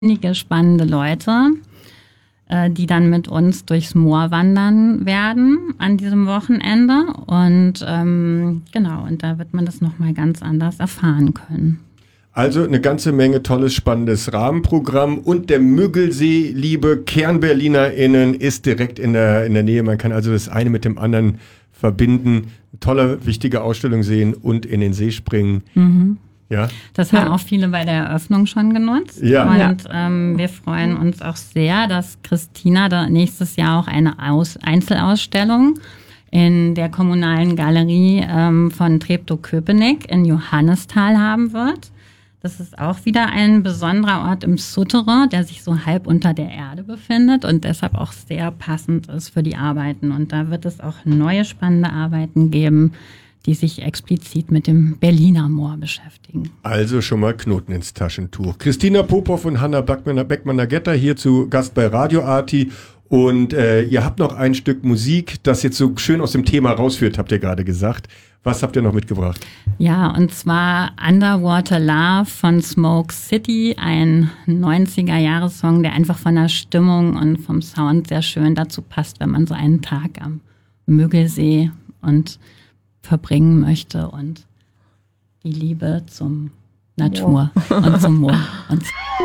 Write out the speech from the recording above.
einige spannende Leute, die dann mit uns durchs Moor wandern werden an diesem Wochenende. Und genau, und da wird man das nochmal ganz anders erfahren können. Also eine ganze Menge tolles, spannendes Rahmenprogramm. Und der Müggelsee, liebe KernberlinerInnen, ist direkt in der Nähe. Man kann also das eine mit dem anderen verbinden. Tolle, wichtige Ausstellung sehen und in den See springen. Mhm. Ja. Das haben auch viele bei der Eröffnung schon genutzt. Ja. Und wir freuen uns auch sehr, dass Christina da nächstes Jahr auch eine Einzelausstellung in der kommunalen Galerie von Treptow-Köpenick in Johannisthal haben wird. Das ist auch wieder ein besonderer Ort im Souterrain, der sich so halb unter der Erde befindet und deshalb auch sehr passend ist für die Arbeiten. Und da wird es auch neue spannende Arbeiten geben, die sich explizit mit dem Berliner Moor beschäftigen. Also schon mal Knoten ins Taschentuch. Christina Popov und Hanna Beckmann-Getter hier zu Gast bei Radio Arti. Und ihr habt noch ein Stück Musik, das jetzt so schön aus dem Thema rausführt, habt ihr gerade gesagt. Was habt ihr noch mitgebracht? Ja, und zwar Underwater Love von Smoke City, ein 90er-Jahres-Song, der einfach von der Stimmung und vom Sound sehr schön dazu passt, wenn man so einen Tag am Müggelsee und verbringen möchte und die Liebe zum Natur und zum Moor. Und